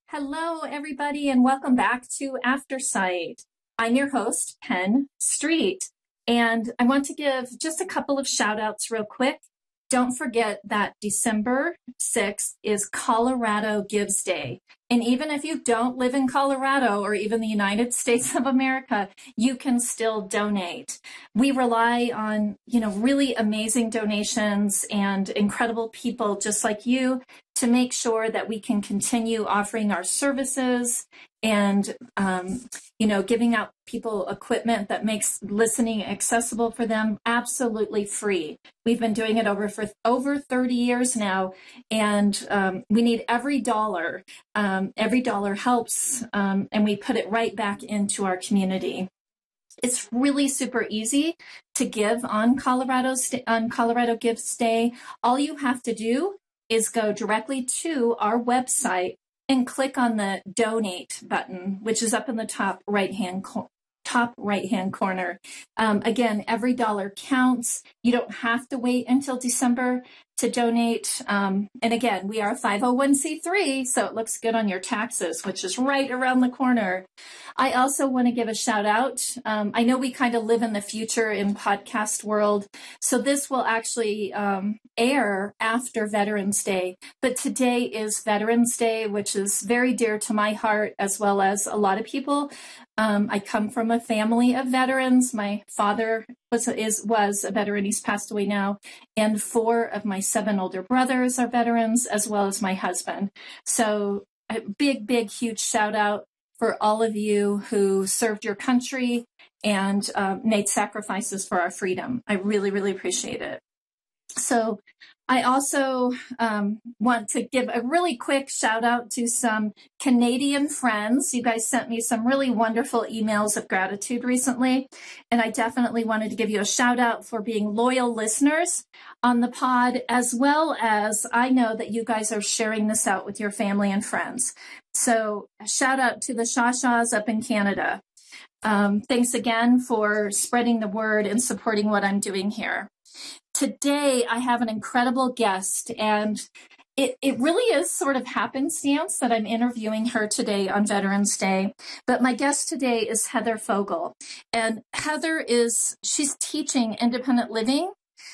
Hello, everybody, and welcome back to AfterSight. I'm your host, Penn Street, and I want to give just a couple of shout outs real quick. Don't forget that December 6th is Colorado Gives Day. And even if you don't live in Colorado or even the United States of America, you can still donate. We rely on, really amazing donations and incredible people just like you to make sure that we can continue offering our services and, giving out people equipment that makes listening accessible for them absolutely free. We've been doing it for over 30 years now, and we need every dollar. Every dollar helps, and we put it right back into our community. It's really super easy to give on Colorado Gives Day. All you have to do is go directly to our website and click on the donate button, which is up in the top right-hand corner. Again, every dollar counts. You don't have to wait until December to donate. And again, we are a 501c3, so it looks good on your taxes, which is right around the corner. I also want to give a shout out. I know we kind of live in the future in podcast world, so this will actually air after Veterans Day. But today is Veterans Day, which is very dear to my heart, as well as a lot of people. I come from a family of veterans. My father was a veteran. He's passed away now. And 4 of my 7 older brothers are veterans, as well as my husband. So a big, huge shout out for all of you who served your country and made sacrifices for our freedom. I really, really appreciate it. So I also want to give a really quick shout out to some Canadian friends. You guys sent me some really wonderful emails of gratitude recently, and I definitely wanted to give you a shout out for being loyal listeners on the pod, as well as I know that you guys are sharing this out with your family and friends. So a shout out to the Shawshaws up in Canada. Thanks again for spreading the word and supporting what I'm doing here. Today, I have an incredible guest, and it really is sort of happenstance that I'm interviewing her today on Veterans Day. But my guest today is Heather Fogel. And Heather she's teaching independent living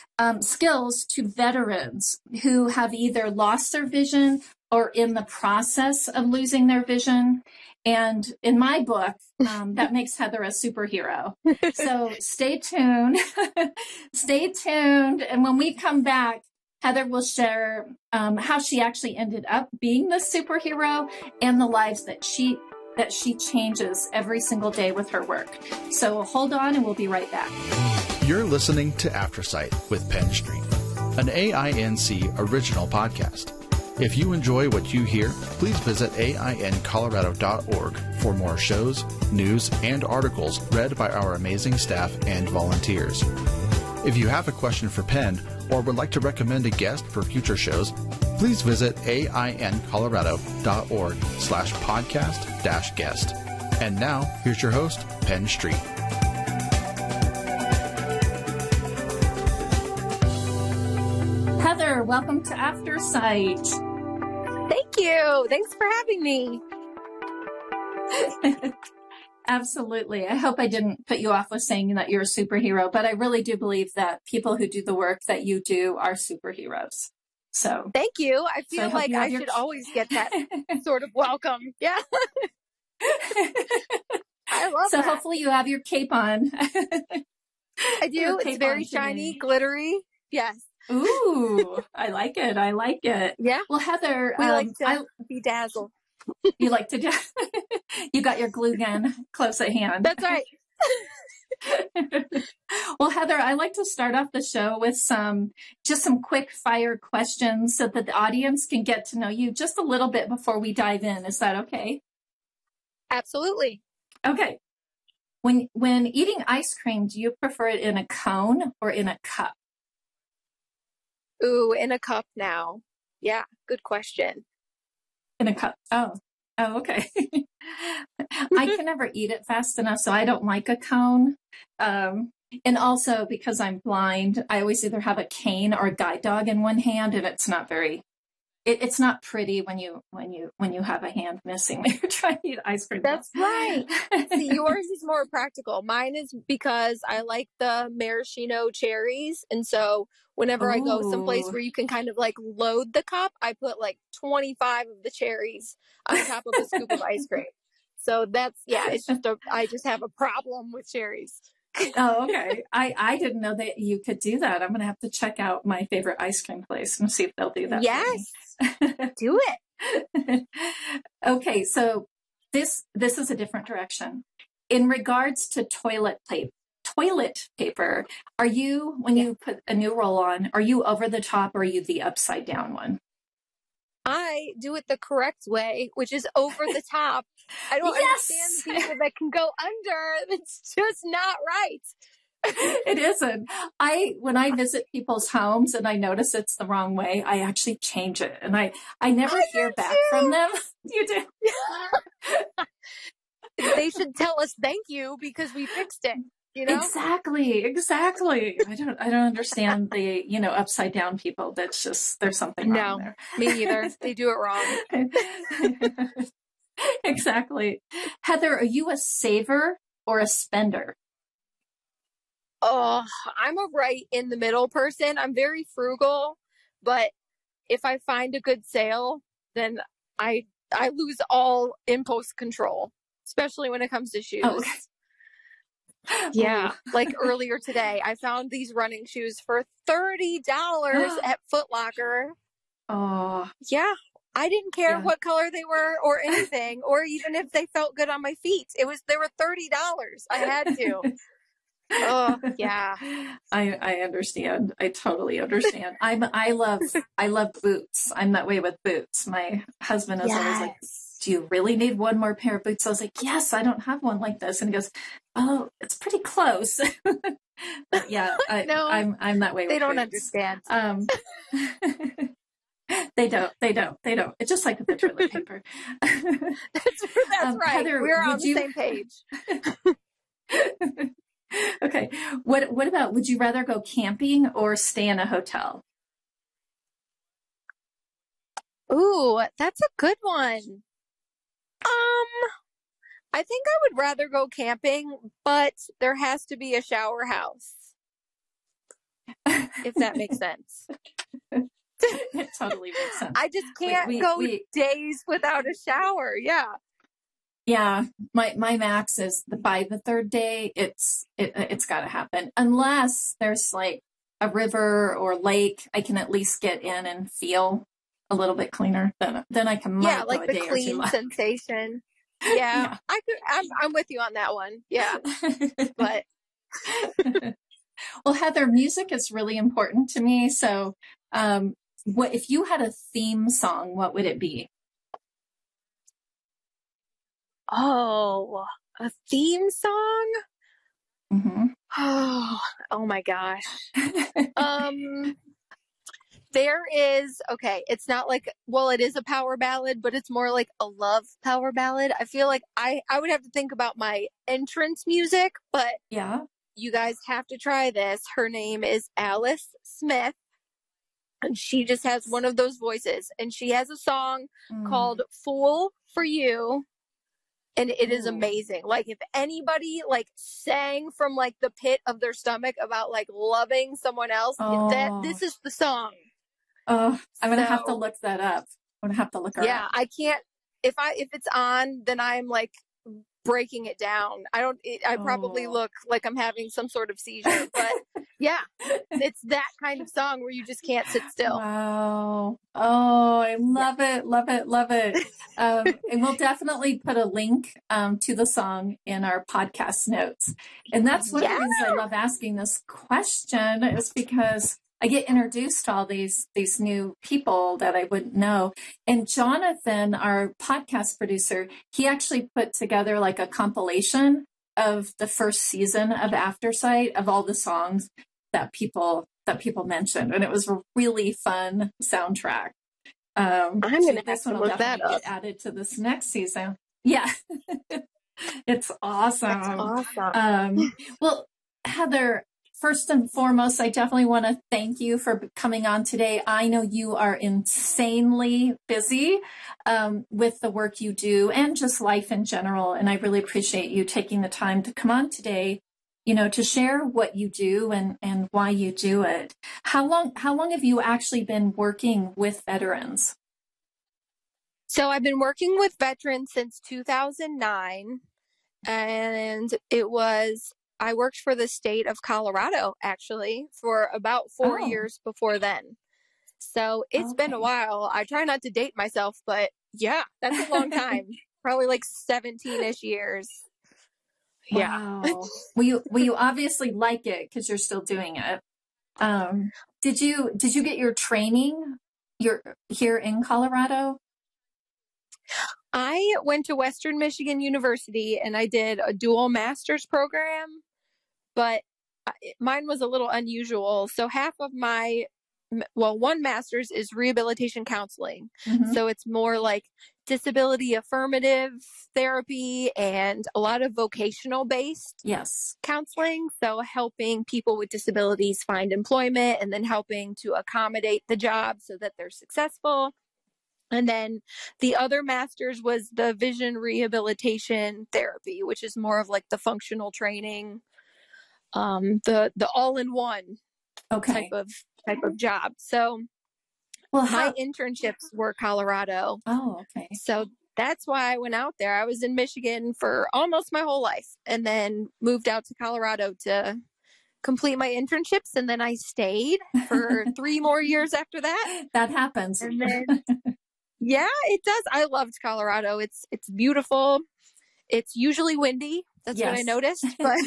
skills to veterans who have either lost their vision or in the process of losing their vision. And in my book, that makes Heather a superhero. So stay tuned. Stay tuned. And when we come back, Heather will share how she actually ended up being the superhero and the lives that she changes every single day with her work. So hold on and we'll be right back. You're listening to AfterSight with Penn Street, an AINC original podcast. If you enjoy what you hear, please visit aincolorado.org for more shows, news, and articles read by our amazing staff and volunteers. If you have a question for Penn or would like to recommend a guest for future shows, please visit aincolorado.org/podcast-guest. And now, here's your host, Penn Street. Heather, welcome to AfterSight. Thank you. Thanks for having me. Absolutely. I hope I didn't put you off with saying that you're a superhero, but I really do believe that people who do the work that you do are superheroes. So thank you. I feel like I should always get that sort of welcome. Yeah. I love so that. Hopefully you have your cape on. I do. It's very shiny, glittery. Yes. Ooh, I like it. I like it. Yeah. Well, Heather, we like to bedazzle. You like to you got your glue gun close at hand. That's right. Well, Heather, I like to start off the show with some quick fire questions so that the audience can get to know you just a little bit before we dive in. Is that okay? Absolutely. Okay. When eating ice cream, do you prefer it in a cone or in a cup? Ooh, in a cup now. Yeah, good question. In a cup. Oh, okay. I can never eat it fast enough, so I don't like a cone. And also because I'm blind, I always either have a cane or a guide dog in one hand, and it's not very it's not pretty when you have a hand missing when you're trying to eat ice cream. That's right. See, yours is more practical. Mine is because I like the maraschino cherries. And so whenever I go someplace where you can kind of like load the cup, I put like 25 of the cherries on top of a scoop of ice cream. So that's, it's just I just have a problem with cherries. Oh, okay. I didn't know that you could do that. I'm going to have to check out my favorite ice cream place and see if they'll do that. Yes. Do it. Okay. So this is a different direction. In regards to toilet paper, are you, when you put a new roll on, are you over the top or are you the upside down one? I do it the correct way, which is over the top. I don't understand the people that can go under. It's just not right. It isn't. When I visit people's homes and I notice it's the wrong way, I actually change it. And I never hear back from them. You do? They should tell us thank you because we fixed it. You know? Exactly. I don't understand the, upside down people. That's just, there's something wrong there. Me neither. They do it wrong. Exactly. Heather, are you a saver or a spender? Oh, I'm a right in the middle person. I'm very frugal, but if I find a good sale, then I lose all impulse control, especially when it comes to shoes. Oh, okay. Yeah, like earlier today, I found these running shoes for $30 at Foot Locker. Oh, yeah. I didn't care what color they were or anything, or even if they felt good on my feet. They were $30. I had to. Oh, yeah. I understand. I totally understand. I love boots. I'm that way with boots. My husband is always like, do you really need one more pair of boots? I was like, yes, I don't have one like this. And he goes, oh, it's pretty close. But yeah, I'm that way with They don't boots. understand. They don't. It's just like with the toilet paper. That's right. Heather, we're on the same page. Okay. What about, would you rather go camping or stay in a hotel? Ooh, that's a good one. I think I would rather go camping, but there has to be a shower house. If that makes sense. It totally makes sense. I just can't go days without a shower. Yeah. Yeah. My max is by the third day, it's got to happen. Unless there's like a river or lake, I can at least get in and feel a little bit cleaner. Then I can like the clean sensation. Yeah. I'm with you on that one. Yeah. But well, Heather, music is really important to me. So, what if you had a theme song, what would it be? Oh, a theme song? Mm-hmm. Oh my gosh. There is, it's not like, well, it is a power ballad, but it's more like a love power ballad. I feel like I would have to think about my entrance music, but yeah, you guys have to try this. Her name is Alice Smith, and she just has one of those voices, and she has a song called Fool for You. And it is amazing. Like if anybody like sang from like the pit of their stomach about like loving someone else, this is the song. Oh, I'm going to have to look that up. I'm going to have to look her up. Yeah, I can't, if it's on, then I'm like breaking it down. I probably look like I'm having some sort of seizure, but yeah, it's that kind of song where you just can't sit still. Wow. Oh, I love it. Love it. Love it. And we'll definitely put a link to the song in our podcast notes. And that's one of the reasons I love asking this question, is because I get introduced to all these new people that I wouldn't know. And Jonathan, our podcast producer, he actually put together like a compilation of the first season of Aftersight of all the songs that people mentioned. And it was a really fun soundtrack. I'm going to have to look that up. Get added to this next season. Yeah. It's awesome. That's awesome. Well, Heather, first and foremost, I definitely want to thank you for coming on today. I know you are insanely busy with the work you do and just life in general. And I really appreciate you taking the time to come on today, to share what you do and why you do it. How long have you actually been working with veterans? So I've been working with veterans since 2009, and I worked for the state of Colorado, actually, for about 4 years before then. So it's been a while. I try not to date myself, but yeah, that's a long time. Probably like 17-ish years. Wow. Yeah. Well, you obviously like it because you're still doing it. Did you get your training here in Colorado? I went to Western Michigan University and I did a dual master's program, but mine was a little unusual. So half of one master's is rehabilitation counseling. Mm-hmm. So it's more like disability affirmative therapy and a lot of vocational based counseling. So helping people with disabilities find employment and then helping to accommodate the job so that they're successful. And then the other master's was the vision rehabilitation therapy, which is more of like the functional training, the all-in-one type of job. So my internships were Colorado. Oh, okay. So that's why I went out there. I was in Michigan for almost my whole life and then moved out to Colorado to complete my internships. And then I stayed for 3 more years after that. That happens. And then, yeah, it does. I loved Colorado. It's beautiful. It's usually windy. That's what I noticed, but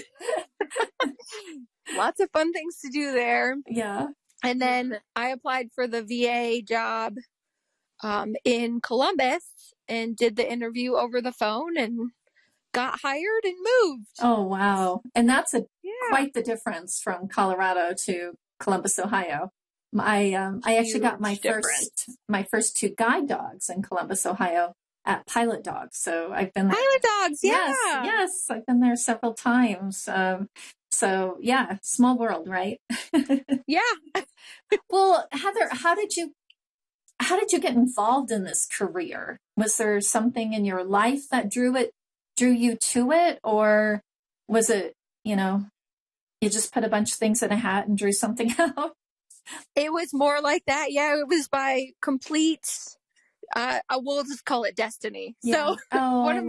lots of fun things to do there. Yeah. And then I applied for the VA job in Columbus and did the interview over the phone and got hired and moved. Oh, wow. And that's quite the difference from Colorado to Columbus, Ohio. I actually got my first 2 guide dogs in Columbus, Ohio at Pilot Dogs. So I've been there. Pilot Dogs, yeah. Yes. I've been there several times. So yeah, small world, right? Yeah. Well, Heather, how did you get involved in this career? Was there something in your life that drew you to it? Or was it, you just put a bunch of things in a hat and drew something out? It was more like that. Yeah, it was by complete, we'll just call it destiny. Yeah. So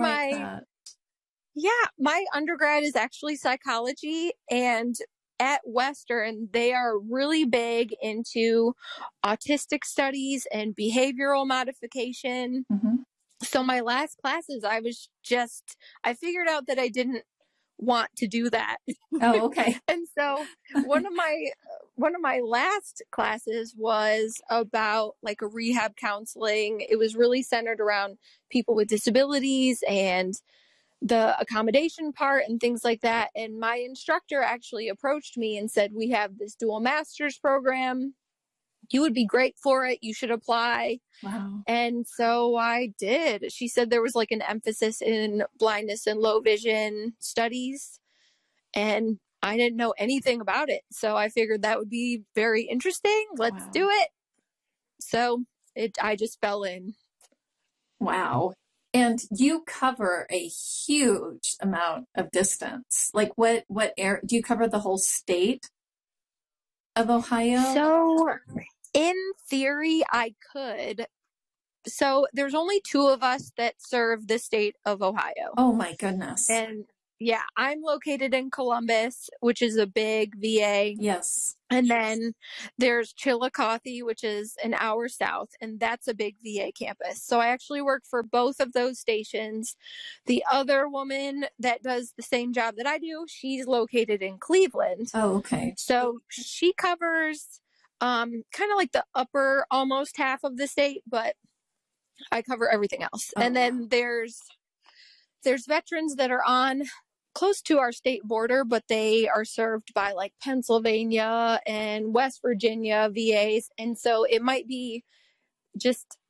my undergrad is actually psychology, and at Western, they are really big into autistic studies and behavioral modification. Mm-hmm. So my last classes, I figured out that I didn't want to do that. Oh, okay. And so one of my last classes was about like a rehab counseling. It was really centered around people with disabilities and the accommodation part and things like that. And my instructor actually approached me and said, we have this dual master's program. You would be great for it. You should apply. Wow. And so I did. She said there was like an emphasis in blindness and low vision studies. And I didn't know anything about it. So I figured that would be very interesting. Let's do it. So I just fell in. Wow. And you cover a huge amount of distance. Like what area? Do you cover the whole state of Ohio? So in theory, I could. So there's only 2 of us that serve the state of Ohio. Oh my goodness. And yeah, I'm located in Columbus, which is a big VA. Yes. And then there's Chillicothe, which is an hour south, and that's a big VA campus. So I actually work for both of those stations. The other woman that does the same job that I do, she's located in Cleveland. Oh, okay. So she covers kind of like the upper almost half of the state, but I cover everything else. Oh, and then there's veterans that are on close to our state border, but they are served by like Pennsylvania and West Virginia VAs. And so it might be just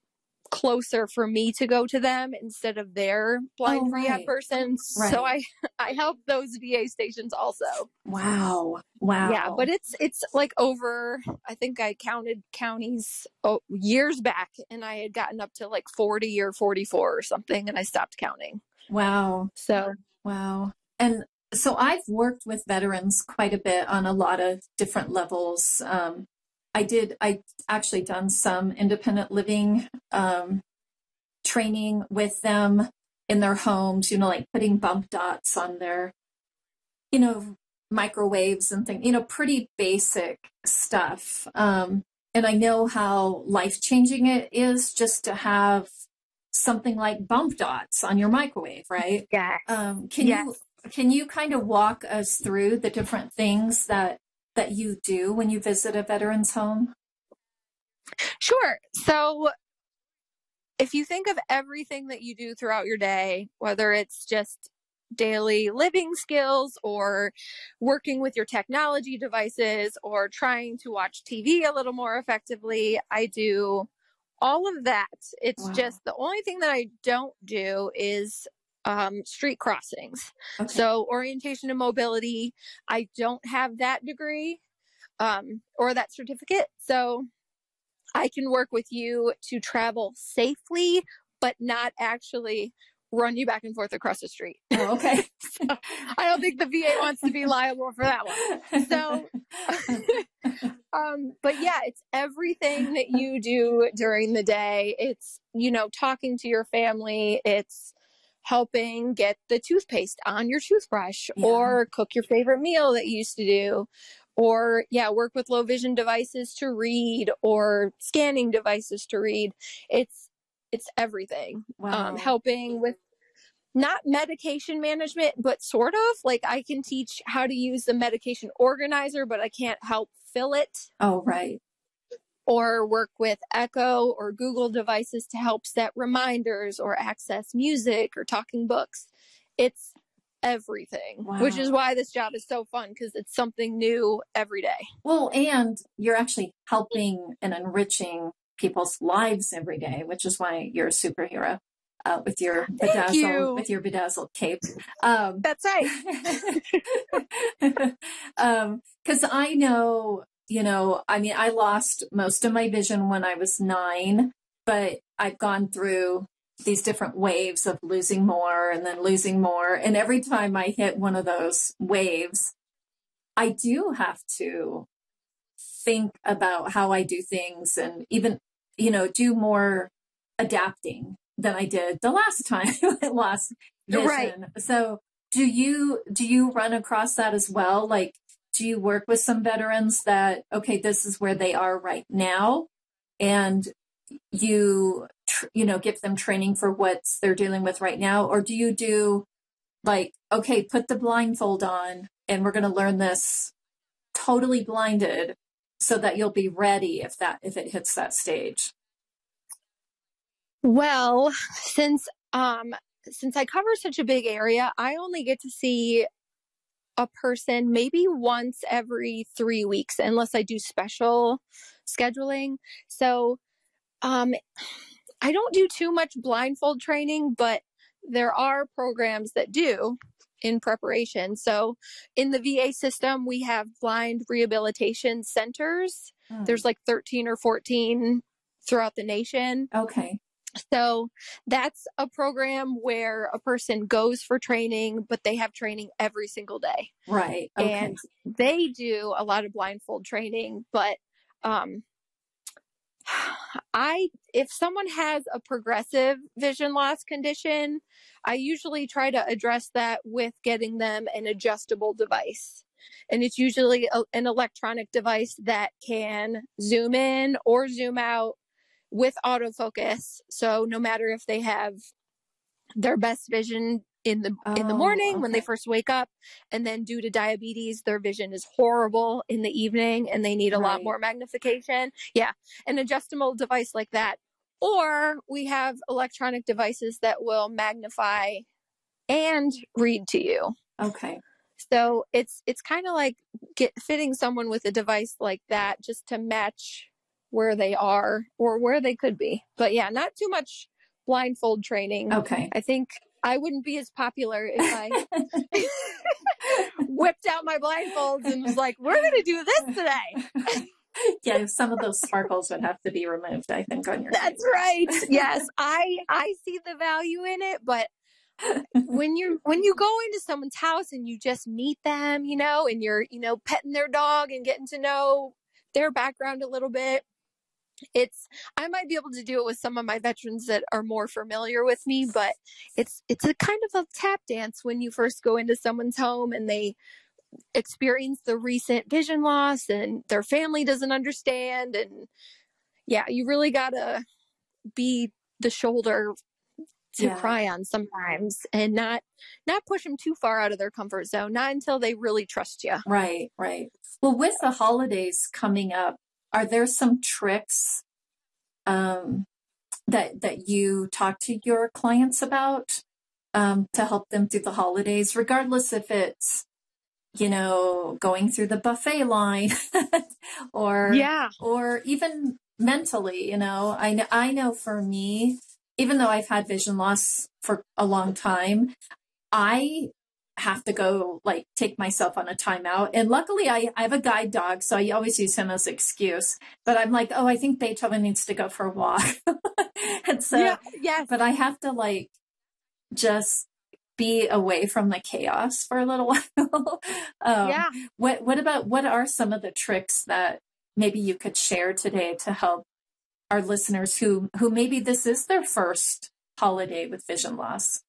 closer for me to go to them instead of their blind rehab right. person. Right. So I help those VA stations also. Wow. Wow. Yeah, but it's like over, I think I counted counties years back, and I had gotten up to like 40 or 44 or something, and I stopped counting. Wow. So, wow. And so I've worked with veterans quite a bit on a lot of different levels. I actually done some independent living training with them in their homes, like putting bump dots on their, microwaves and things, pretty basic stuff. And I know how life-changing it is just to have something like bump dots on your microwave, right? yes. Can you kind of walk us through the different things that you do when you visit a veteran's home? Sure. So if you think of everything that you do throughout your day, whether it's just daily living skills or working with your technology devices or trying to watch TV a little more effectively, I do all of that. It's Wow. just the only thing that I don't do is street crossings. Okay. So orientation and mobility, I don't have that degree or that certificate. So I can work with you to travel safely, but not actually run you back and forth across the street. Oh, okay. So I don't think the VA wants to be liable for that one. So, but yeah, it's everything that you do during the day. It's, talking to your family. It's helping get the toothpaste on your toothbrush or cook your favorite meal that you used to do. Or work with low vision devices to read or scanning devices to read. It's everything. Wow. Helping with not medication management, but sort of like I can teach how to use the medication organizer, but I can't help fill it. Oh, right. Or work with Echo or Google devices to help set reminders or access music or talking books. It's everything, which is why this job is so fun because it's something new every day. Well, and you're actually helping and enriching people's lives every day, which is why you're a superhero with your bedazzled cape. That's right. Because I know, I lost most of my vision when I was 9, but I've gone through these different waves of losing more and then losing more. And every time I hit one of those waves, I do have to think about how I do things and even, do more adapting than I did the last time I lost vision. Right. So do you run across that as well? Like, do you work with some veterans that, okay, this is where they are right now, and you give them training for what they're dealing with right now? Or do you do like, okay, put the blindfold on and we're going to learn this totally blinded so that you'll be ready if it hits that stage? Well, since I cover such a big area, I only get to see a person maybe once every 3 weeks, unless I do special scheduling. So, I don't do too much blindfold training, but there are programs that do in preparation. So in the VA system, we have blind rehabilitation centers. There's like 13 or 14 throughout the nation. Okay. So that's a program where a person goes for training, but they have training every single day. Right. Okay. And they do a lot of blindfold training, but if someone has a progressive vision loss condition, I usually try to address that with getting them an adjustable device. And it's usually an electronic device that can zoom in or zoom out with autofocus. So no matter if they have their best vision in the morning when they first wake up, and then due to diabetes, their vision is horrible in the evening and they need a lot more magnification. Yeah. An adjustable device like that. Or we have electronic devices that will magnify and read to you. Okay. So it's kind of like fitting someone with a device like that just to match where they are or where they could be. But yeah, not too much blindfold training. Okay. I think I wouldn't be as popular if I whipped out my blindfolds and was like, we're going to do this today. Yeah, some of those sparkles would have to be removed, I think, on your That's right. Yes, I see the value in it, but when you go into someone's house and you just meet them, you know, and you're, you know, petting their dog and getting to know their background a little bit, I might be able to do it with some of my veterans that are more familiar with me, but it's a kind of a tap dance when you first go into someone's home and they experience the recent vision loss and their family doesn't understand. And yeah, you really gotta be the shoulder to cry on sometimes and not push them too far out of their comfort zone, not until they really trust you. Right. Well, with the holidays coming up, are there some tricks that you talk to your clients about to help them through the holidays, regardless if it's, you know, going through the buffet line or even mentally, you know? I know for me, even though I've had vision loss for a long time, I have to go like take myself on a timeout. And luckily I have a guide dog, so I always use him as an excuse. But I'm like, oh, I think Beethoven needs to go for a walk. And so, but I have to like just be away from the chaos for a little while. What are some of the tricks that maybe you could share today to help our listeners who maybe this is their first holiday with vision loss?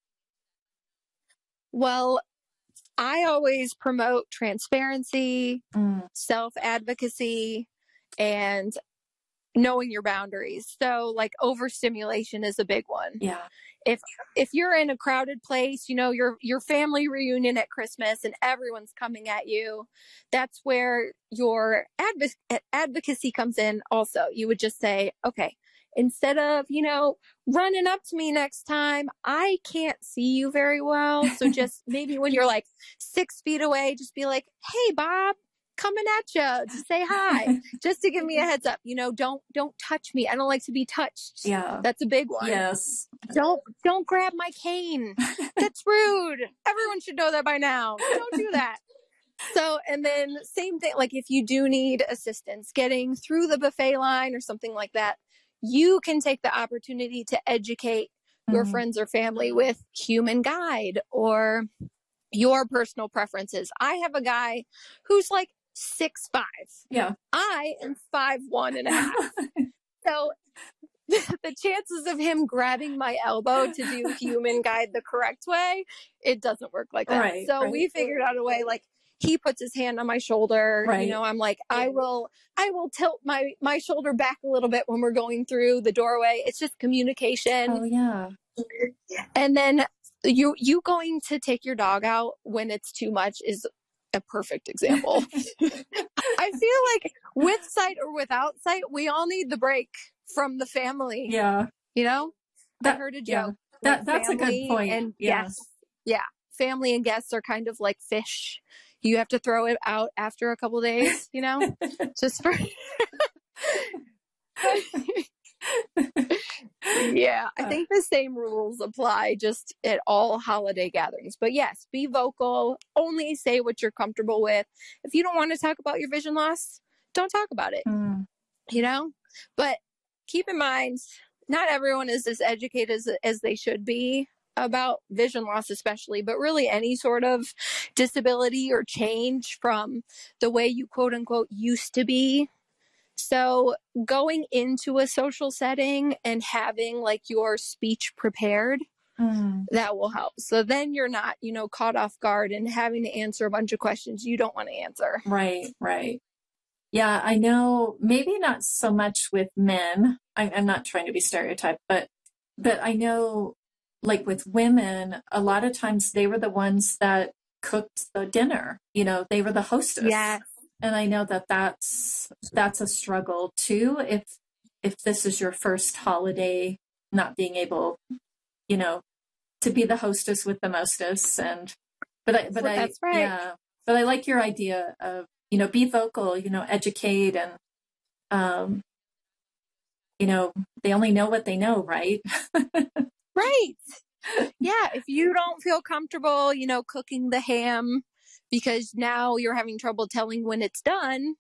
Well, I always promote transparency, self-advocacy, and knowing your boundaries. So like overstimulation is a big one. Yeah. If you're in a crowded place, you know, your family reunion at Christmas and everyone's coming at you, that's where your advocacy comes in also. You would just say, okay, instead of, you know, running up to me next time, I can't see you very well. So just maybe when you're like 6 feet away, just be like, hey, Bob, coming at you to say hi, just to give me a heads up. You know, don't touch me. I don't like to be touched. Yeah. That's a big one. Yes. Don't grab my cane. That's rude. Everyone should know that by now. Don't do that. So, and then same thing, like if you do need assistance getting through the buffet line or something like that, you can take the opportunity to educate your friends or family with Human Guide or your personal preferences. I have a guy who's like 6'5". Yeah. I am 5'1.5". So the chances of him grabbing my elbow to do Human Guide the correct way, it doesn't work like that. Right, we figured out a way, like he puts his hand on my shoulder. Right. You know, I'm like, I will tilt my shoulder back a little bit when we're going through the doorway. It's just communication. Oh yeah. And then you going to take your dog out when it's too much is a perfect example. I feel like with sight or without sight, we all need the break from the family. Yeah. You know, I heard a joke. Yeah. That's a good point. And guests. Yeah. Family and guests are kind of like fish. You have to throw it out after a couple of days, you know, just for. Yeah, I think the same rules apply just at all holiday gatherings. But yes, be vocal, only say what you're comfortable with. If you don't want to talk about your vision loss, don't talk about it, you know, but keep in mind, not everyone is as educated as they should be about vision loss, especially, but really any sort of disability or change from the way you quote unquote used to be. So going into a social setting and having like your speech prepared, that will help. So then you're not, you know, caught off guard and having to answer a bunch of questions you don't want to answer. Right. Yeah, I know maybe not so much with men. I'm not trying to be stereotyped, but I know like with women, a lot of times they were the ones that cooked the dinner. You know, they were the hostess. Yes. And I know that's a struggle too. If this is your first holiday, not being able, you know, to be the hostess with the mostess. But that's right. Yeah, but I like your idea of, you know, be vocal, you know, educate and, they only know what they know, right? Right. Yeah. If you don't feel comfortable, cooking the ham because now you're having trouble telling when it's done,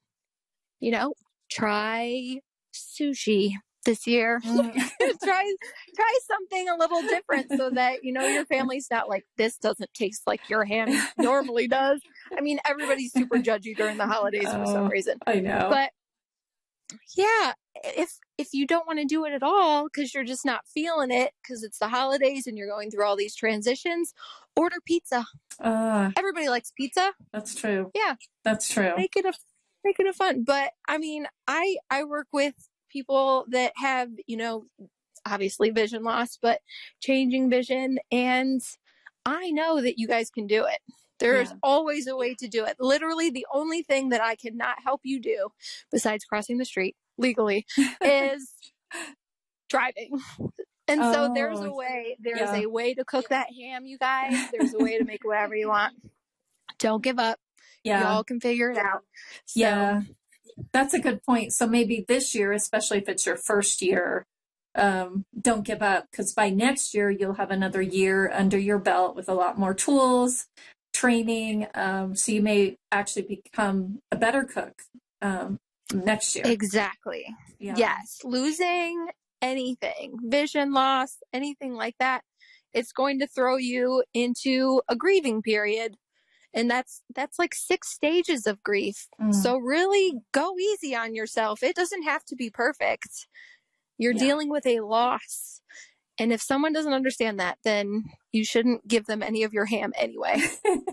try sushi this year. try something a little different so that your family's not like, this doesn't taste like your ham normally does. I mean, everybody's super judgy during the holidays for some reason. I know. But yeah, if you don't want to do it at all because you're just not feeling it because it's the holidays and you're going through all these transitions, order pizza. Everybody likes pizza. That's true. Yeah, that's true. Make it a fun. But I mean, I work with people that have, obviously vision loss, but changing vision. And I know that you guys can do it. There's always a way to do it. Literally, the only thing that I cannot help you do, besides crossing the street legally, is driving. And so there's a way. There's a way to cook that ham, you guys. There's a way to make whatever you want. Don't give up. Y'all can figure it out. So, yeah, that's a good point. So maybe this year, especially if it's your first year, don't give up, because by next year you'll have another year under your belt with a lot more tools, training. So you may actually become a better cook next year. Exactly. Yeah. Yes. Losing anything, vision loss, anything like that, it's going to throw you into a grieving period. And that's like 6 stages of grief. So really go easy on yourself. It doesn't have to be perfect. You're dealing with a loss. And if someone doesn't understand that, then you shouldn't give them any of your ham anyway.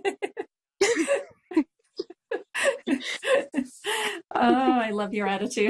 I love your attitude.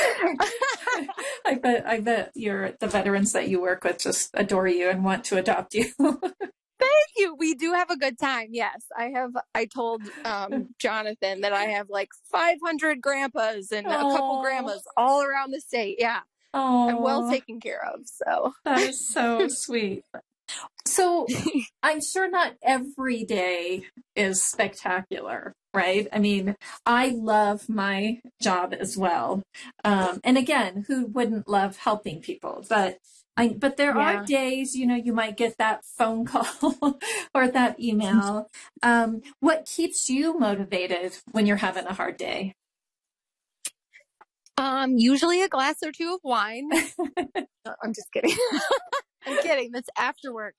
I bet the veterans that you work with just adore you and want to adopt you. Thank you. We do have a good time. Yes. I told Jonathan that I have like 500 grandpas and a couple grandmas all around the state. Yeah. I'm well taken care of. So that is so sweet. So I'm sure not every day is spectacular, right? I mean, I love my job as well. And again, who wouldn't love helping people? But there are days, you might get that phone call or that email. What keeps you motivated when you're having a hard day? Usually a glass or two of wine. I'm just kidding. I'm kidding. That's after work.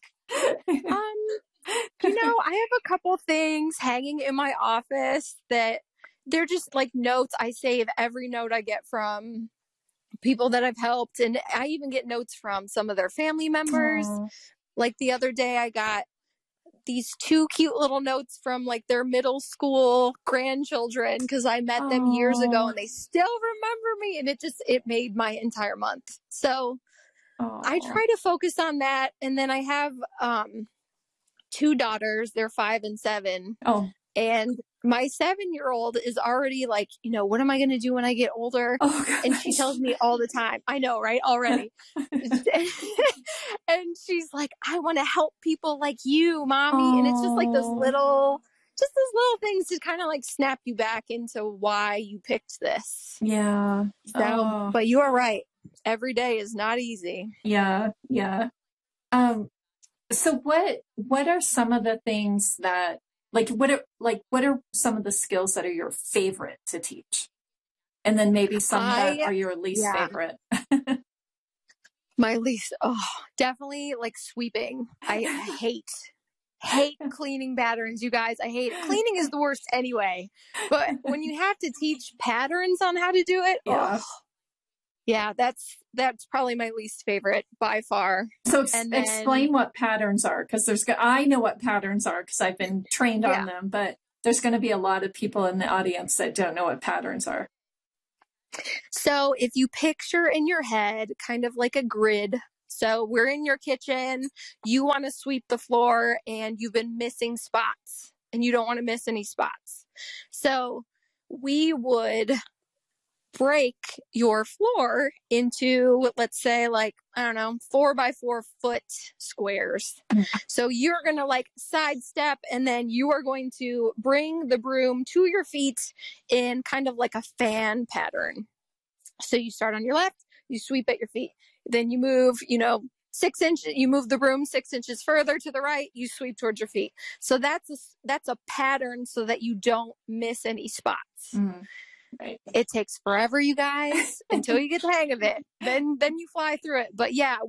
I have a couple things hanging in my office that they're just like notes. I save every note I get from people that I've helped. And I even get notes from some of their family members. Like the other day I got these 2 cute little notes from like their middle school grandchildren because I met them years ago and they still remember me, and it made my entire month. So I try to focus on that. And then I have 2 daughters. They're 5 and 7. And my 7-year-old is already like, what am I going to do when I get older? And she tells me all the time. I know, right? Already. And she's like, I want to help people like you, mommy. And it's just like those little things to kind of like snap you back into why you picked this. Yeah. So, but you are right. Every day is not easy. Yeah. Yeah. So what are some of the things that, what are some of the skills that are your favorite to teach? And then maybe some that are your least favorite. My least, definitely like sweeping. I hate cleaning patterns, you guys. I hate it. Cleaning is the worst anyway. But when you have to teach patterns on how to do it, that's probably my least favorite by far. So explain what patterns are, because I know what patterns are because I've been trained on them, but there's going to be a lot of people in the audience that don't know what patterns are. So if you picture in your head kind of like a grid, so we're in your kitchen, you want to sweep the floor and you've been missing spots and you don't want to miss any spots. So we would break your floor into, let's say, like, 4 by 4 foot squares. So you're going to like sidestep, and then you are going to bring the broom to your feet in kind of like a fan pattern. So you start on your left, you sweep at your feet. Then you move, 6 inches, you move the broom 6 inches further to the right, you sweep towards your feet. So that's a pattern so that you don't miss any spots. Right. It takes forever, you guys, until you get the hang of it. Then you fly through it. But yeah,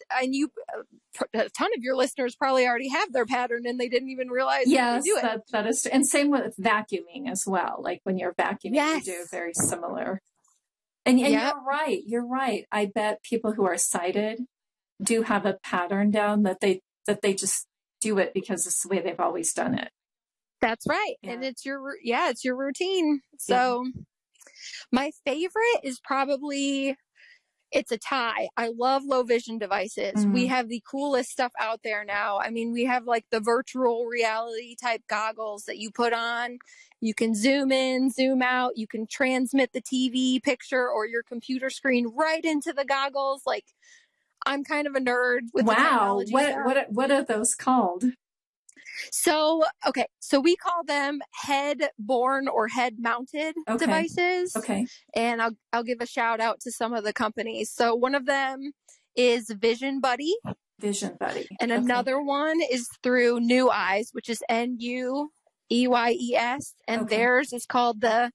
a ton of your listeners probably already have their pattern and they didn't even realize that they do it. That is, and same with vacuuming as well. Like when you're vacuuming, Yes. you do very similar. And Yep. You're right. I bet people who are sighted do have a pattern down that they just do it because it's the way they've always done it. That's right. Yeah. And it's your routine. So my favorite is probably, it's a tie. I love low vision devices. We have the coolest stuff out there now. I mean, we have like the virtual reality type goggles that you put on. You can zoom in, zoom out. You can transmit the TV picture or your computer screen right into the goggles. Like, I'm kind of a nerd with the technology. What are those called? So we call them head-borne or head-mounted devices. Okay. And I'll give a shout out to some of the companies. So one of them is Vision Buddy. Vision Buddy. And another one is through New Eyes, which is NUEYES. And theirs is called the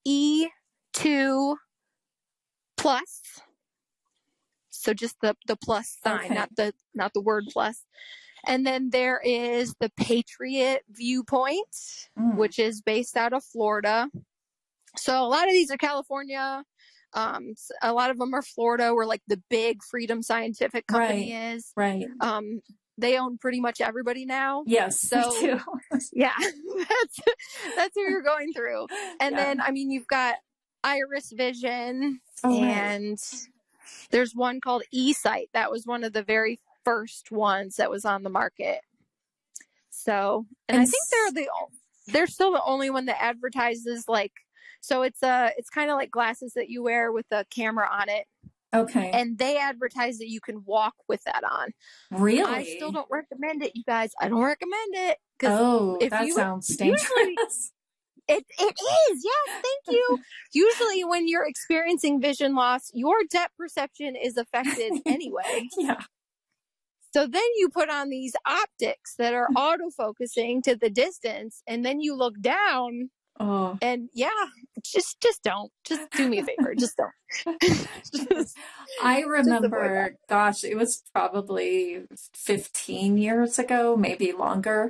E2 Plus. So just the plus sign, not the word plus. And then there is the Patriot Viewpoint, which is based out of Florida. So a lot of these are California. A lot of them are Florida, where like the big Freedom Scientific company is. Right. They own pretty much everybody now. Yes. So me too. yeah, that's who you're going through. And then, I mean, you've got Iris Vision and there's one called eSight. That was one of the very first ones that was on the market. So, and I think they're still the only one that advertises like, so it's kind of like glasses that you wear with a camera on it. Okay. And they advertise that you can walk with that on. Really? I still don't recommend it, you guys. I don't recommend it. That sounds dangerous. It is. Yes. Thank you. Usually when you're experiencing vision loss, your depth perception is affected anyway. Yeah. So then you put on these optics that are autofocusing to the distance and then you look down and just don't. Just do me a favor. Just don't. I remember, gosh, it was probably 15 years ago, maybe longer.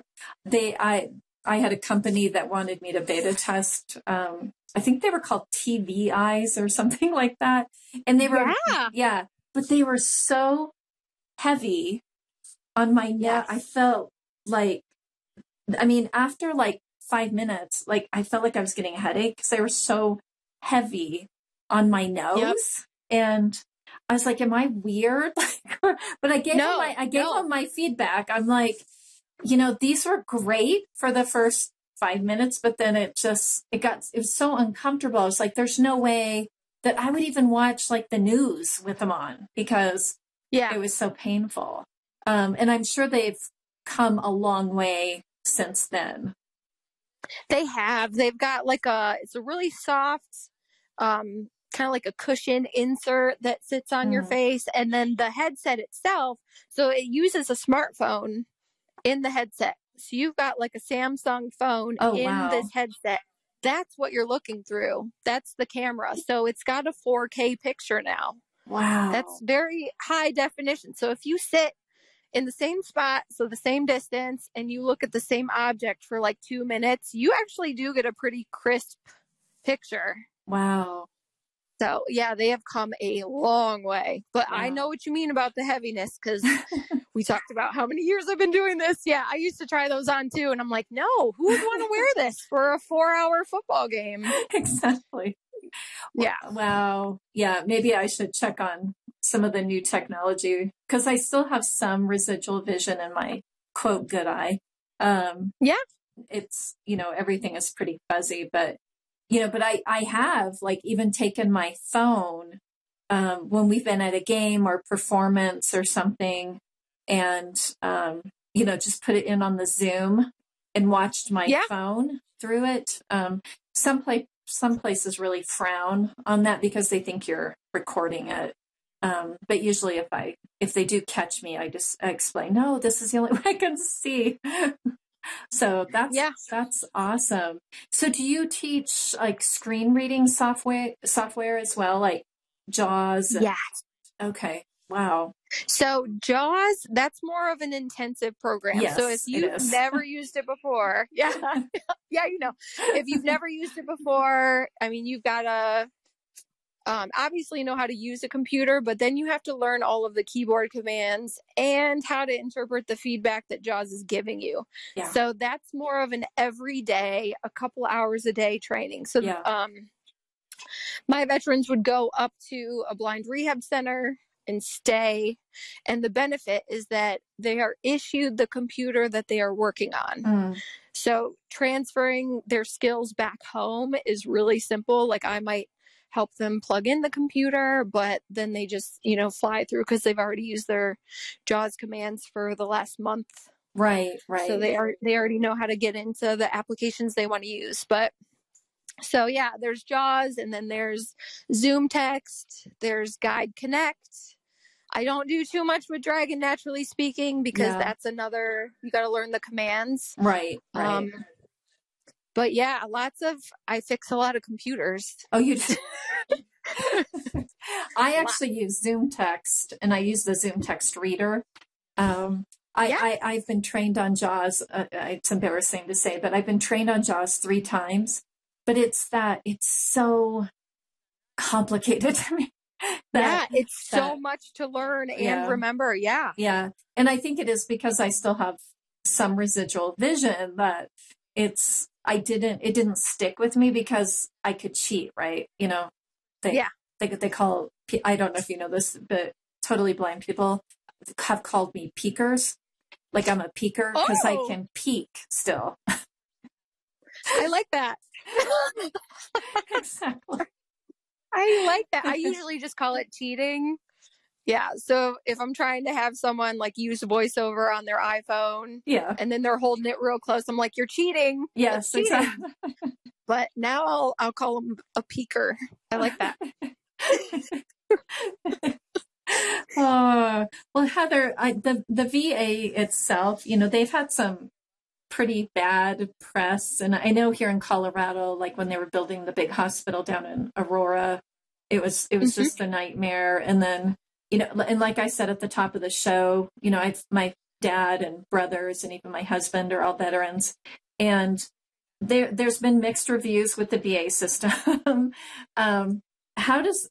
I had a company that wanted me to beta test. I think they were called TV eyes or something like that. And they were, but they were so heavy on my neck. I felt like, after like 5 minutes, like I felt like I was getting a headache because they were so heavy on my nose. Yep. And I was like, am I weird? But I gave them my feedback. I'm like, these were great for the first 5 minutes, but then it was so uncomfortable. I was like, there's no way that I would even watch like the news with them on because it was so painful. And I'm sure they've come a long way since then. They have. They've got like it's a really soft, kind of like a cushion insert that sits on your face. And then the headset itself, so it uses a smartphone in the headset. So you've got like a Samsung phone this headset. That's what you're looking through. That's the camera. So it's got a 4K picture now. Wow. That's very high definition. So if you sit in the same spot, so the same distance, and you look at the same object for like 2 minutes, you actually do get a pretty crisp picture. Wow. So yeah, they have come a long way, but I know what you mean about the heaviness because we talked about how many years I've been doing this. Yeah. I used to try those on too. And I'm like, no, who would want to wear this for a 4-hour football game? Exactly. Yeah. Wow. Yeah. Maybe I should check on some of the new technology because I still have some residual vision in my quote good eye. It's, everything is pretty fuzzy, but I have like even taken my phone when we've been at a game or performance or something and, just put it in on the Zoom and watched my phone through it. Some places really frown on that because they think you're recording it. But usually if they do catch me, I explain, no, this is the only way I can see. So that's awesome. So do you teach like screen reading software as well, like JAWS? Yeah. Okay. Wow. So JAWS, that's more of an intensive program. Yes, so if you've never used it before, yeah, if you've never used it before, I mean, you've got to obviously know how to use a computer, but then you have to learn all of the keyboard commands and how to interpret the feedback that JAWS is giving you. Yeah. So that's more of an everyday, a couple hours a day training. So my veterans would go up to a blind rehab center and stay. And the benefit is that they are issued the computer that they are working on. So transferring their skills back home is really simple. Like I might help them plug in the computer, but then they just, fly through because they've already used their JAWS commands for the last month. Right. So they already know how to get into the applications they want to use. But so yeah, there's JAWS, and then there's Zoom Text, there's Guide Connect. I don't do too much with Dragon Naturally Speaking because that's another, you got to learn the commands. Right. But yeah, I fix a lot of computers. Oh, you do? I actually use Zoom Text, and I use the Zoom Text reader. I've been trained on JAWS. It's embarrassing to say, but I've been trained on JAWS 3 times. But it's so complicated to me. It's so much to learn and remember. Yeah. Yeah. And I think it is because I still have some residual vision that it didn't stick with me because I could cheat, right? They call, I don't know if you know this, but totally blind people have called me peekers. Like I'm a peeker because I can peek still. I like that. Exactly. I like that. I usually just call it cheating. Yeah. So if I'm trying to have someone like use voiceover on their iPhone, and then they're holding it real close, I'm like, you're cheating. Yes, cheating. Exactly. But now I'll call them a peeker. I like that. Well, Heather, the VA itself, they've had some pretty bad press. And I know here in Colorado, like when they were building the big hospital down in Aurora, it was just a nightmare. And then, and like I said at the top of the show, my dad and brothers and even my husband are all veterans. And there's been mixed reviews with the VA system. How does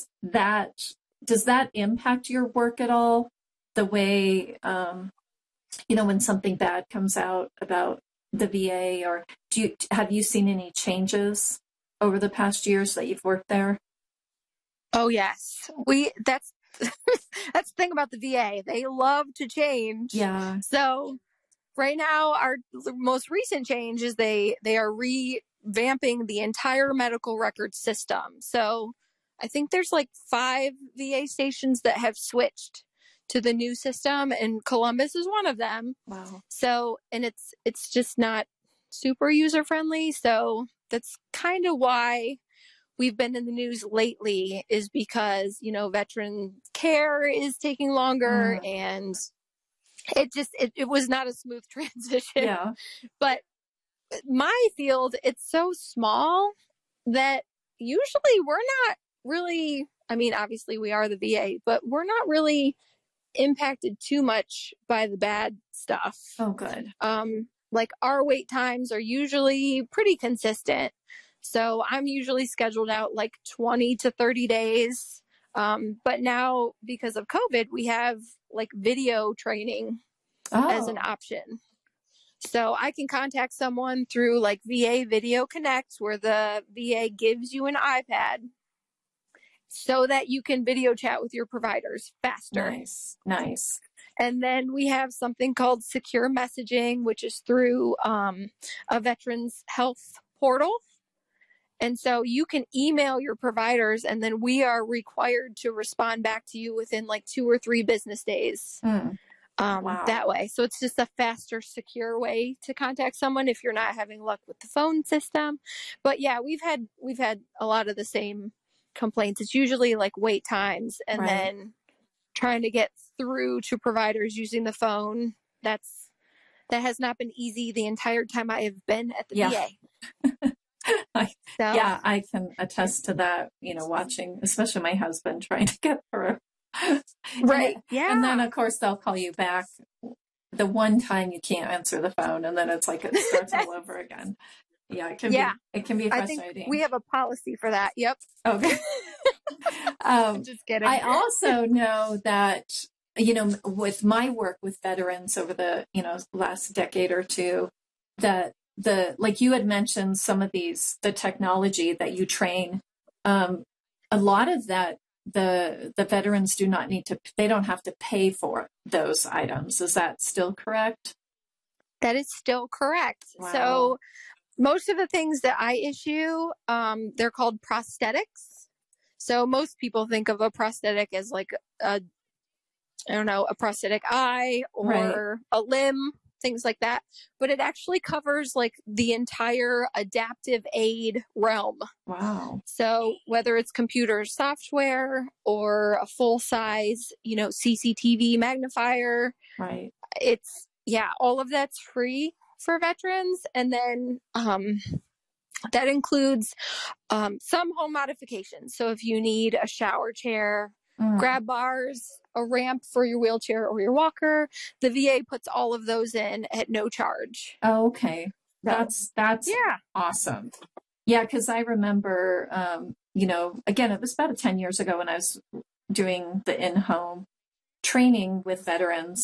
that impact your work at all? The way, when something bad comes out about the VA, or have you seen any changes over the past years that you've worked there? Oh yes, that's that's the thing about the VA. They love to change. Yeah. So right now, our most recent change is they are revamping the entire medical record system. So I think there's like 5 VA stations that have switched to the new system, and Columbus is one of them. Wow. So, and it's just not super user friendly. So that's kind of why we've been in the news lately, is because, veteran care is taking longer, and it was not a smooth transition. Yeah. But my field, it's so small that usually we're not really, obviously we are the VA, but we're not really impacted too much by the bad stuff. Oh, good. Like our wait times are usually pretty consistent. So I'm usually scheduled out like 20 to 30 days. But now because of COVID, we have like video training as an option. So I can contact someone through like VA Video Connect, where the VA gives you an iPad so that you can video chat with your providers faster. Nice. And then we have something called secure messaging, which is through a veterans health portal. And so you can email your providers, and then we are required to respond back to you within like 2 or 3 business days. Wow. That way. So it's just a faster, secure way to contact someone if you're not having luck with the phone system. But yeah, we've had a lot of the same complaints. It's usually like wait times and Right. then trying to get through to providers using the phone. That has not been easy the entire time I have been at the Yeah. VA. So, Yeah, I can attest to that, watching, especially my husband trying to get through. right. And, Yeah. and then, of course, they'll call you back the one time you can't answer the phone, and then it's like it starts all over again. Yeah, it can be I frustrating. think we have a policy for that. Yep. Okay. Just kidding. I also know that, with my work with veterans over the, last decade or two, that like you had mentioned some of the technology that you train, a lot of that, the veterans they don't have to pay for those items. Is that still correct? That is still correct. Wow. So most of the things that I issue, they're called prosthetics. So most people think of a prosthetic as like a prosthetic eye or a limb, things like that. But it actually covers like the entire adaptive aid realm. Wow. So whether it's computer software or a full size, CCTV magnifier, right. All of that's free for veterans. And then, that includes, some home modifications. So if you need a shower chair, grab bars, a ramp for your wheelchair or your walker, the VA puts all of those in at no charge. Oh, okay. That's awesome. Yeah. Cause I remember, again, it was about 10 years ago when I was doing the in-home training with veterans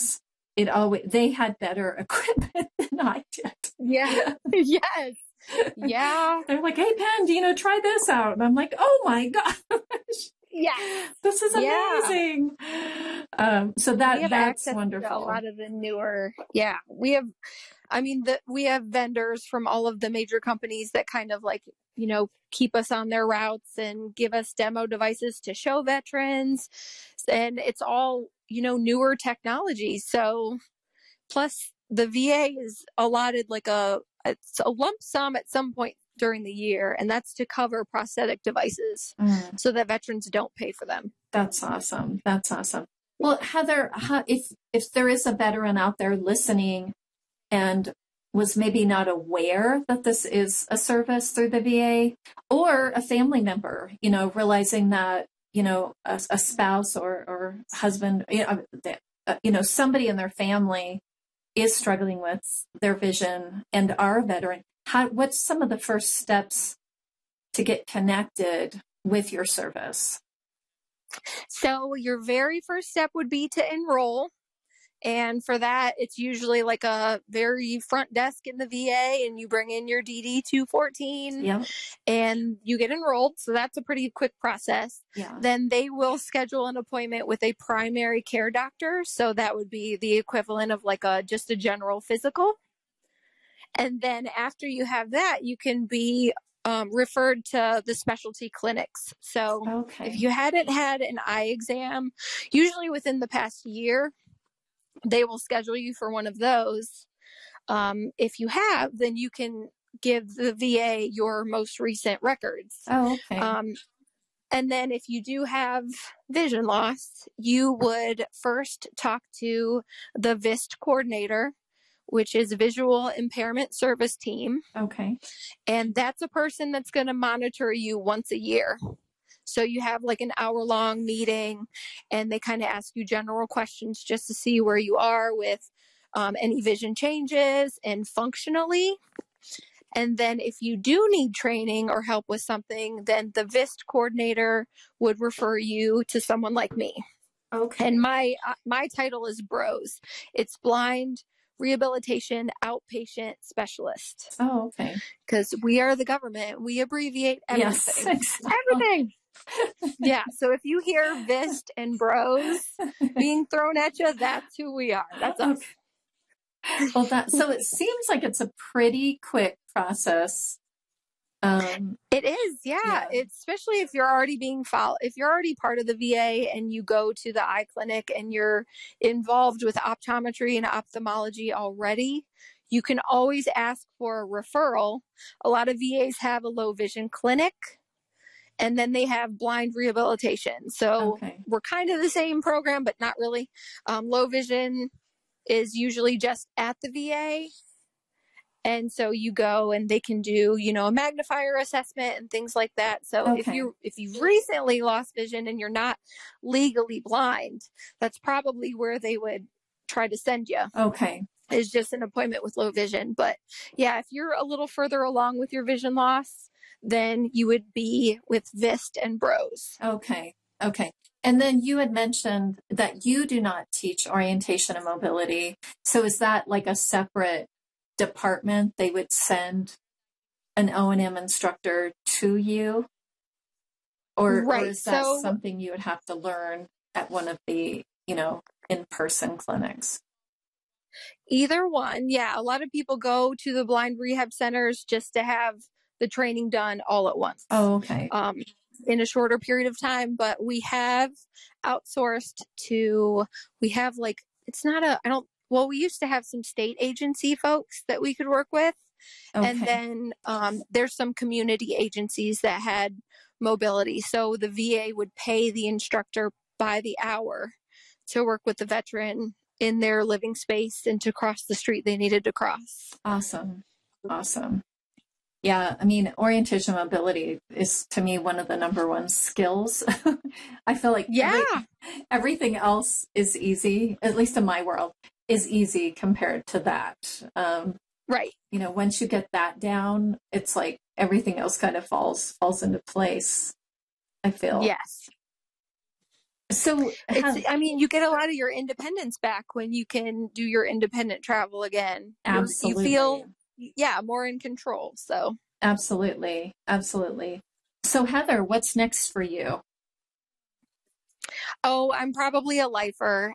they had better equipment than I did. Yeah. Yes. Yeah. They're like, hey, Penn, try this out. And I'm like, oh my gosh. Yeah. This is amazing. So that's wonderful. A lot of the newer, we have vendors from all of the major companies that kind of like, keep us on their routes and give us demo devices to show veterans. And it's all, newer technology. So plus the VA is allotted like it's a lump sum at some point during the year, and that's to cover prosthetic devices so that veterans don't pay for them. That's awesome. Well, Heather, if there is a veteran out there listening and was maybe not aware that this is a service through the VA, or a family member, realizing that, a spouse or husband, somebody in their family is struggling with their vision and are a veteran, what's some of the first steps to get connected with your service? So your very first step would be to enroll. And for that, it's usually like a very front desk in the VA, and you bring in your DD-214 and you get enrolled. So that's a pretty quick process. Yeah. Then they will schedule an appointment with a primary care doctor. So that would be the equivalent of like just a general physical. And then after you have that, you can be referred to the specialty clinics. So if you hadn't had an eye exam, usually within the past year, they will schedule you for one of those. If you have, then you can give the VA your most recent records. Oh, okay. And then if you do have vision loss, you would first talk to the VIST coordinator, which is Visual Impairment Service Team. Okay. And that's a person that's going to monitor you once a year. So you have like an hour-long meeting, and they kind of ask you general questions just to see where you are with any vision changes and functionally. And then if you do need training or help with something, then the VIST coordinator would refer you to someone like me. Okay. And my title is BROS. It's Blind Rehabilitation Outpatient Specialist. Oh, okay. Because we are the government. We abbreviate everything. Yes, exactly. Everything. Yeah. So if you hear VIST and BROS being thrown at you, that's who we are. That's us. Well, so it seems like it's a pretty quick process. It is, yeah. It's, especially if you're already being if you're already part of the VA and you go to the eye clinic and you're involved with optometry and ophthalmology already, you can always ask for a referral. A lot of VAs have a low vision clinic, And then they have blind rehabilitation. So we're kind of the same program, but not really. Low vision is usually just at the VA. And so you go and they can do, a magnifier assessment and things like that. So if you recently lost vision and you're not legally blind, that's probably where they would try to send you. Okay. Is just an appointment with low vision. But yeah, if you're a little further along with your vision loss, then you would be with VIST and BROS. Okay. And then you had mentioned that you do not teach orientation and mobility. So is that like a separate department? They would send an O&M instructor to you? Or is that something you would have to learn at one of the, in-person clinics? Either one. Yeah. A lot of people go to the blind rehab centers just to have the training done all at once. Oh, okay. In a shorter period of time, but we have outsourced to, we used to have some state agency folks that we could work with. Okay. And then there's some community agencies that had mobility. So the VA would pay the instructor by the hour to work with the veteran in their living space and to cross the street they needed to cross. Awesome. Yeah, I mean, orientation mobility is, to me, one of the number one skills. I feel like everything else is easy, at least in my world, is easy compared to that. Right. Once you get that down, it's like everything else kind of falls into place, I feel. Yes. So, you get a lot of your independence back when you can do your independent travel again. Absolutely. You feel, more in control. So. Absolutely. So, Heather, what's next for you? Oh, I'm probably a lifer.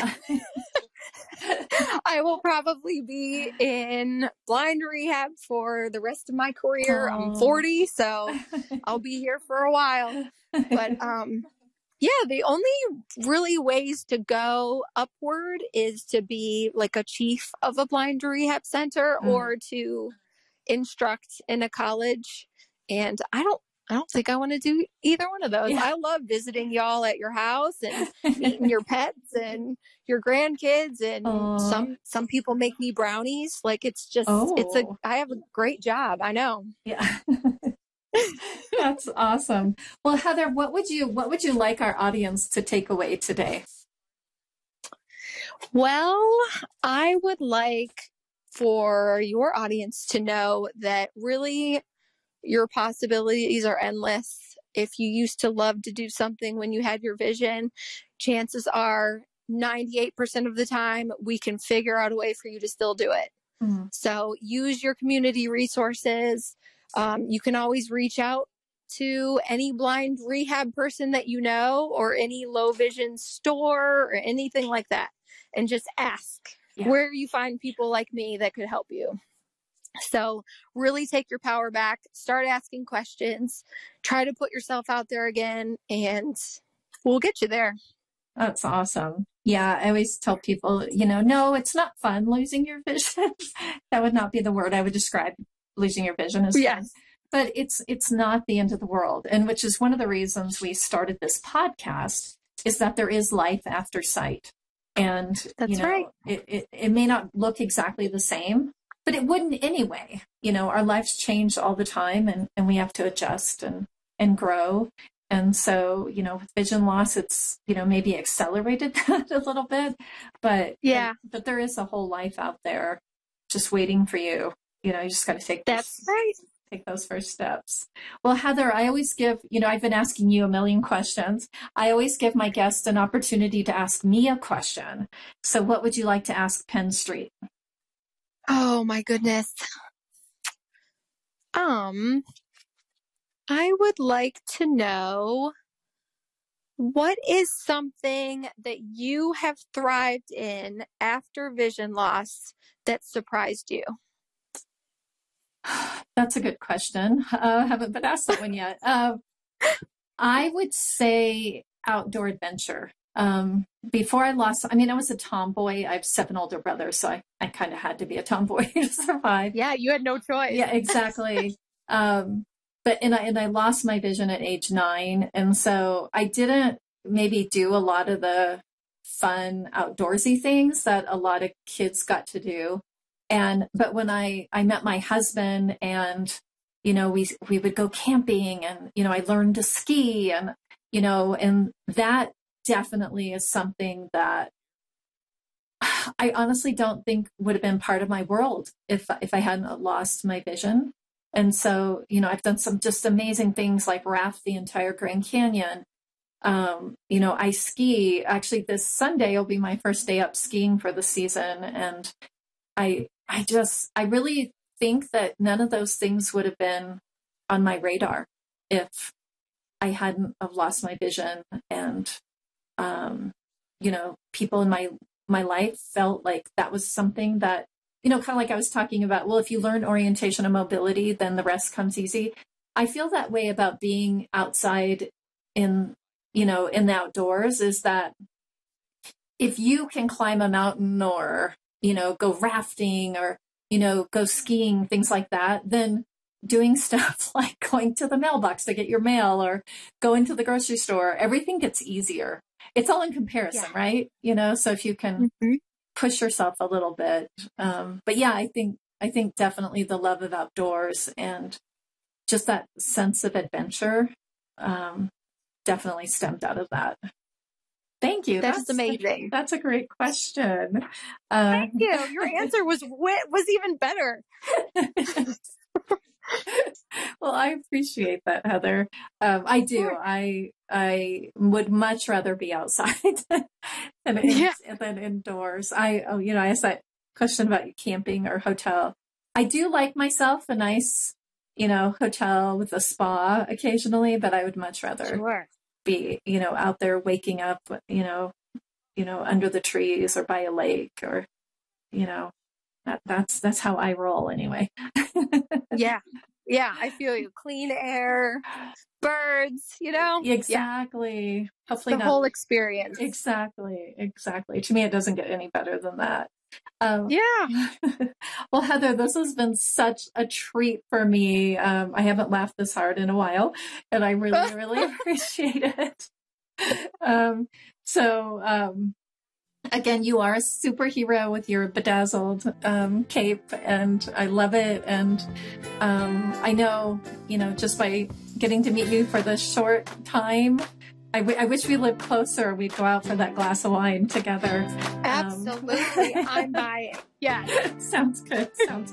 I will probably be in blind rehab for the rest of my career. I'm 40, so I'll be here for a while. But, the only really ways to go upward is to be like a chief of a blind rehab center or to instruct in a college. And I don't think I want to do either one of those. Yeah. I love visiting y'all at your house and meeting your pets and your grandkids. And some people make me brownies. Like it's just, I have a great job. I know. Yeah. That's awesome. Well, Heather, what would you like our audience to take away today? Well, I would like for your audience to know that really your possibilities are endless. If you used to love to do something when you had your vision, chances are 98% of the time we can figure out a way for you to still do it. Mm-hmm. So use your community resources. You can always reach out to any blind rehab person that you know or any low vision store or anything like that and just ask where you find people like me that could help you. So really take your power back, start asking questions, try to put yourself out there again, and we'll get you there. That's awesome. Yeah, I always tell people, no, it's not fun losing your vision. That would not be the word I would describe losing your vision as fun. But it's not the end of the world. And which is one of the reasons we started this podcast is that there is life after sight. And that's right. It may not look exactly the same, but it wouldn't anyway. Our lives change all the time and we have to adjust and grow. And so, with vision loss, it's, maybe accelerated that a little bit, but there is a whole life out there just waiting for you. You just got to take those first steps. Well, Heather, I always give, I've been asking you a million questions. I always give my guests an opportunity to ask me a question. So what would you like to ask Penn Street? Oh my goodness. I would like to know, what is something that you have thrived in after vision loss that surprised you? That's a good question. I haven't been asked that one yet. I would say outdoor adventure. Before I lost, I was a tomboy. I have 7 older brothers, so I kind of had to be a tomboy to survive. Yeah, you had no choice. Yeah, exactly. I lost my vision at age 9. And so I didn't maybe do a lot of the fun outdoorsy things that a lot of kids got to do. But when I met my husband and, we would go camping and, I learned to ski and, and that definitely is something that I honestly don't think would have been part of my world if I hadn't lost my vision. And so, I've done some just amazing things like raft the entire Grand Canyon. I ski. Actually, this Sunday will be my first day up skiing for the season. And I really think that none of those things would have been on my radar if I hadn't have lost my vision. And, people in my life felt like that was something that, kind of like I was talking about, well, if you learn orientation and mobility, then the rest comes easy. I feel that way about being outside in the outdoors, is that if you can climb a mountain or, go rafting or, go skiing, things like that, then doing stuff like going to the mailbox to get your mail or going to the grocery store, everything gets easier. It's all in comparison, right? So if you can push yourself a little bit. But yeah, I think definitely the love of outdoors and just that sense of adventure, definitely stemmed out of that. Thank you. That's amazing. That's a great question. Thank you. Your answer was even better. Well, I appreciate that, Heather. I do. Sure. I would much rather be outside than indoors. I asked that question about camping or hotel. I do like myself a nice, hotel with a spa occasionally, but I would much rather be, out there waking up, under the trees or by a lake or, that's how I roll anyway. Yeah, I feel you. Clean air, birds, Exactly. Yeah. Hopefully the whole experience. Exactly. To me, it doesn't get any better than that. Yeah. Well, Heather, this has been such a treat for me. I haven't laughed this hard in a while, and I really, really appreciate it. Again, you are a superhero with your bedazzled cape, and I love it. And I know, just by getting to meet you for this short time, I wish we lived closer. We'd go out for that glass of wine together. Absolutely. I'm buying. Yeah. Sounds good.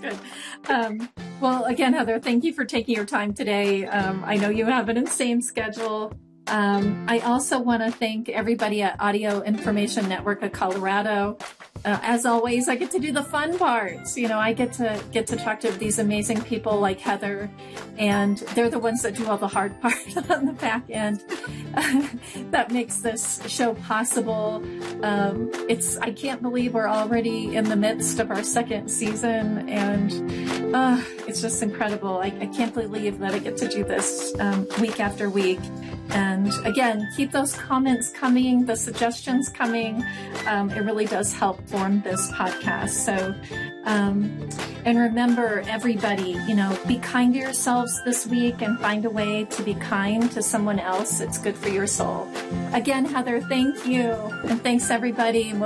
Well, again, Heather, thank you for taking your time today. I know you have an insane schedule. I also want to thank everybody at Audio Information Network of Colorado. As always, I get to do the fun parts. I get to talk to these amazing people like Heather, and they're the ones that do all the hard part on the back end that makes this show possible. I can't believe we're already in the midst of our second season, and it's just incredible. I can't believe that I get to do this week after week. And again, keep those comments coming, the suggestions coming. It really does help form this podcast. So, and remember, everybody, be kind to yourselves this week and find a way to be kind to someone else. It's good for your soul. Again, Heather, thank you. And thanks, everybody.